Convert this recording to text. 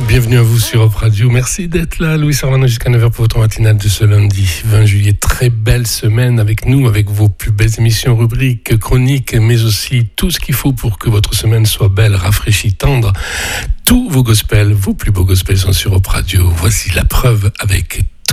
Bienvenue à vous sur Op Radio. Merci d'être là. Louis Servano jusqu'à 9h pour votre matinale de ce lundi 20 juillet. Très belle semaine avec nous, avec vos plus belles émissions, rubriques, chroniques, mais aussi tout ce qu'il faut pour que votre semaine soit belle, rafraîchie, tendre. Tous vos gospels, vos plus beaux gospels sont sur Op Radio. Voici la preuve avec